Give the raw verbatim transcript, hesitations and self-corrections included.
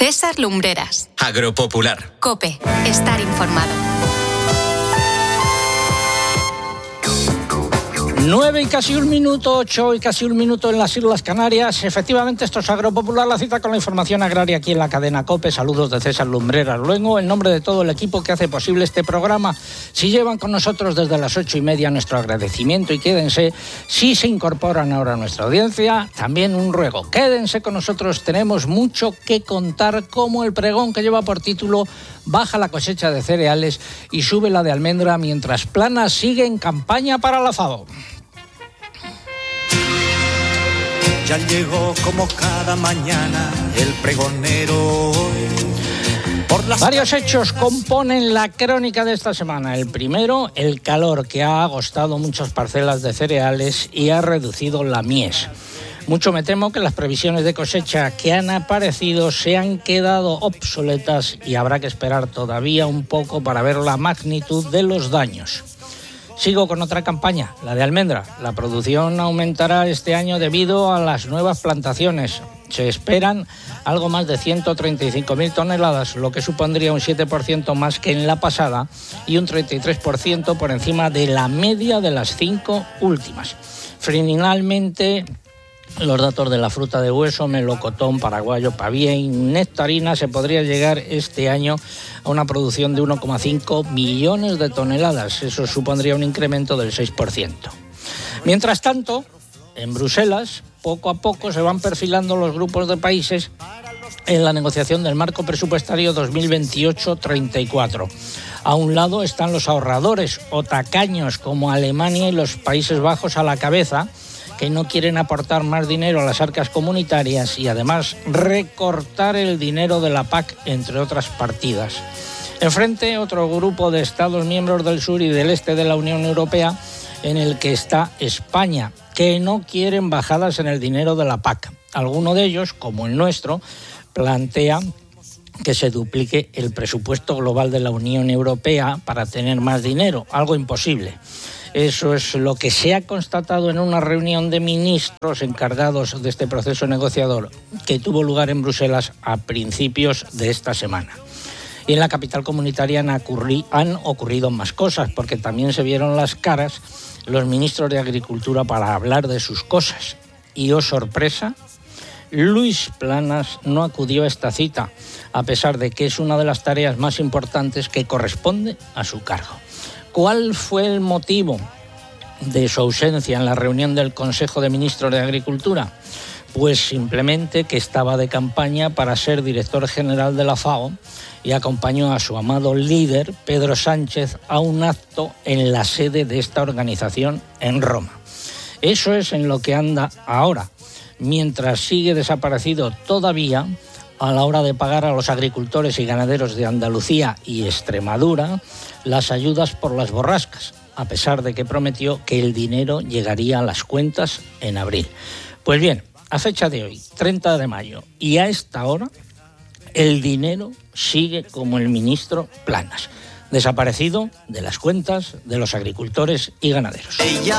César Lumbreras. Agropopular. COPE. Estar informado. Nueve y casi un minuto, ocho y casi un minuto en las Islas Canarias. Efectivamente, esto es Agropopular, la cita con la información agraria aquí en la cadena COPE. Saludos de César Lumbreras. Luego, en nombre de todo el equipo que hace posible este programa, si llevan con nosotros desde las ocho y media, nuestro agradecimiento y quédense. Si se incorporan ahora a nuestra audiencia, también un ruego. Quédense con nosotros, tenemos mucho que contar, como el pregón que lleva por título Baja la cosecha de cereales y sube la de almendra, mientras Planas sigue en campaña para la FAO. Ya llegó como cada mañana el pregonero. Por las Varios hechos componen la crónica de esta semana. El primero, el calor que ha agostado muchas parcelas de cereales y ha reducido la mies. Mucho me temo que las previsiones de cosecha que han aparecido se han quedado obsoletas y habrá que esperar todavía un poco para ver la magnitud de los daños. Sigo con otra campaña, la de almendra. La producción aumentará este año debido a las nuevas plantaciones. Se esperan algo más de ciento treinta y cinco mil toneladas, lo que supondría un siete por ciento más que en la pasada y un treinta y tres por ciento por encima de la media de las cinco últimas. Finalmente, los datos de la fruta de hueso, melocotón, paraguayo, pavía y nectarina, se podría llegar este año a una producción de uno coma cinco millones de toneladas. Eso supondría un incremento del seis por ciento. Mientras tanto, en Bruselas, poco a poco se van perfilando los grupos de países en la negociación del marco presupuestario dos mil veintiocho treinta y cuatro. A un lado están los ahorradores o tacaños como Alemania y los Países Bajos a la cabeza, que no quieren aportar más dinero a las arcas comunitarias y además recortar el dinero de la P A C, entre otras partidas. Enfrente, otro grupo de Estados miembros del sur y del este de la Unión Europea, en el que está España, que no quieren bajadas en el dinero de la P A C. Alguno de ellos, como el nuestro, plantea que se duplique el presupuesto global de la Unión Europea para tener más dinero, algo imposible. Eso es lo que se ha constatado en una reunión de ministros encargados de este proceso negociador que tuvo lugar en Bruselas a principios de esta semana. Y en la capital comunitaria han, ocurri- han ocurrido más cosas, porque también se vieron las caras los ministros de Agricultura para hablar de sus cosas. Y, oh sorpresa, Luis Planas no acudió a esta cita, a pesar de que es una de las tareas más importantes que corresponde a su cargo. ¿Cuál fue el motivo de su ausencia en la reunión del Consejo de Ministros de Agricultura? Pues simplemente que estaba de campaña para ser director general de la FAO y acompañó a su amado líder, Pedro Sánchez, a un acto en la sede de esta organización en Roma. Eso es en lo que anda ahora, mientras sigue desaparecido todavía a la hora de pagar a los agricultores y ganaderos de Andalucía y Extremadura las ayudas por las borrascas, a pesar de que prometió que el dinero llegaría a las cuentas en abril. Pues bien, a fecha de hoy, treinta de mayo, y a esta hora, el dinero sigue como el ministro Planas, desaparecido de las cuentas de los agricultores y ganaderos. Ella